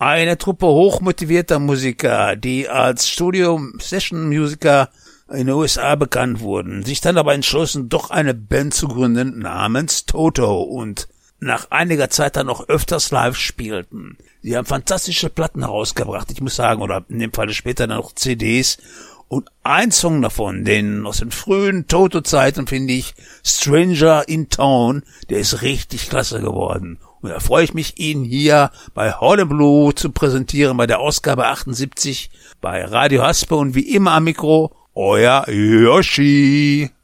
Eine Truppe hochmotivierter Musiker, die als Studio-Session-Musiker in den USA bekannt wurden, sich dann aber entschlossen, doch eine Band zu gründen namens Toto und nach einiger Zeit dann auch öfters live spielten. Sie haben fantastische Platten herausgebracht, ich muss sagen, oder in dem Falle später dann auch CDs. Und ein Song davon, den aus den frühen Toto-Zeiten, finde ich, Stranger in Town, der ist richtig klasse geworden. Und da freue ich mich, ihn hier bei Hall & Blue zu präsentieren, bei der Ausgabe 78, bei Radio Haspe und wie immer am Mikro, euer Yoshi.